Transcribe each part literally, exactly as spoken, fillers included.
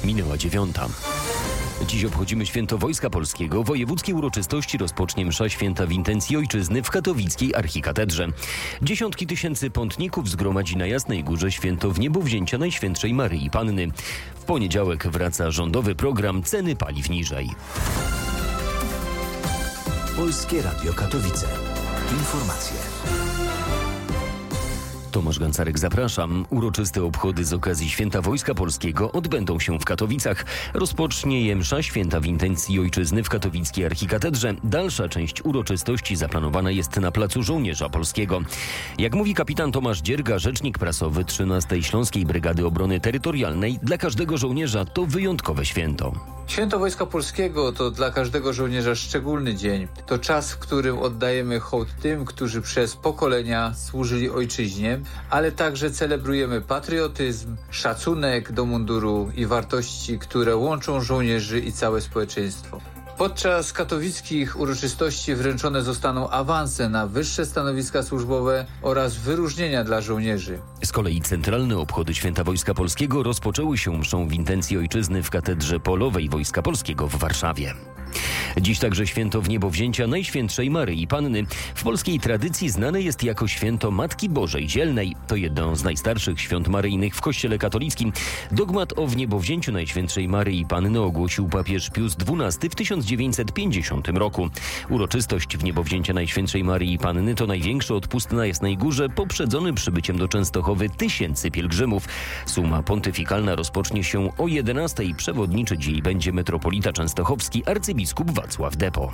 Minęła dziewiąta. Dziś obchodzimy Święto Wojska Polskiego. Wojewódzkie uroczystości rozpocznie msza święta w intencji ojczyzny w katowickiej archikatedrze. Dziesiątki tysięcy pątników zgromadzi na Jasnej Górze święto w niebowzięcia Najświętszej Maryi Panny. W poniedziałek wraca rządowy program Ceny paliw niżej. Polskie Radio Katowice. Informacje. Tomasz Gancarek, zapraszam. Uroczyste obchody z okazji Święta Wojska Polskiego odbędą się w Katowicach. Rozpocznie je msza święta w intencji ojczyzny w katowickiej archikatedrze. Dalsza część uroczystości zaplanowana jest na Placu Żołnierza Polskiego. Jak mówi kapitan Tomasz Dzierga, rzecznik prasowy trzynastej Śląskiej Brygady Obrony Terytorialnej, dla każdego żołnierza to wyjątkowe święto. Święto Wojska Polskiego to dla każdego żołnierza szczególny dzień. To czas, w którym oddajemy hołd tym, którzy przez pokolenia służyli ojczyźnie, ale także celebrujemy patriotyzm, szacunek do munduru i wartości, które łączą żołnierzy i całe społeczeństwo. Podczas katowickich uroczystości wręczone zostaną awanse na wyższe stanowiska służbowe oraz wyróżnienia dla żołnierzy. Z kolei centralne obchody Święta Wojska Polskiego rozpoczęły się mszą w intencji ojczyzny w Katedrze Polowej Wojska Polskiego w Warszawie. Dziś także święto wniebowzięcia Najświętszej Maryi Panny. W polskiej tradycji znane jest jako święto Matki Bożej Dzielnej. To jedno z najstarszych świąt maryjnych w Kościele katolickim. Dogmat o wniebowzięciu Najświętszej Maryi Panny ogłosił papież Pius dwunasty w tysiąc dziewięćset pięćdziesiątym roku. Uroczystość wniebowzięcia Najświętszej Maryi Panny to największy odpust na Jasnej Górze, poprzedzony przybyciem do Częstochowy tysięcy pielgrzymów. Suma pontyfikalna rozpocznie się o jedenastej. Przewodniczyć jej będzie metropolita częstochowski arcybiskup Wacław Depo.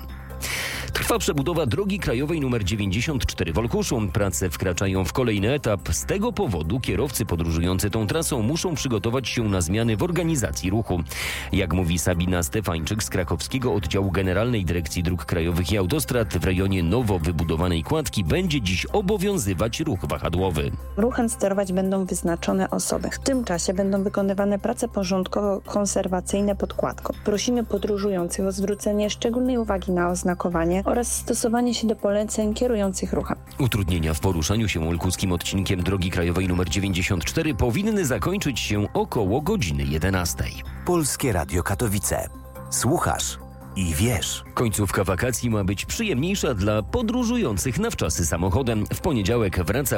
Trwa przebudowa drogi krajowej nr dziewięćdziesiąt cztery w Olkuszu. Prace wkraczają w kolejny etap. Z tego powodu kierowcy podróżujący tą trasą muszą przygotować się na zmiany w organizacji ruchu. Jak mówi Sabina Stefańczyk z krakowskiego oddziału Generalnej Dyrekcji Dróg Krajowych i Autostrad, w rejonie nowo wybudowanej kładki będzie dziś obowiązywać ruch wahadłowy. Ruchem sterować będą wyznaczone osoby. W tym czasie będą wykonywane prace porządkowo-konserwacyjne pod kładką. Prosimy podróżujących o zwrócenie szczególnej uwagi na oznakowanie oraz stosowanie się do poleceń kierujących ruchem. Utrudnienia w poruszaniu się olkuskim odcinkiem drogi krajowej nr dziewięćdziesiąt cztery powinny zakończyć się około godziny jedenastej. Polskie Radio Katowice. Słuchasz i wiesz. Końcówka wakacji ma być przyjemniejsza dla podróżujących na wczasy samochodem. W poniedziałek wraca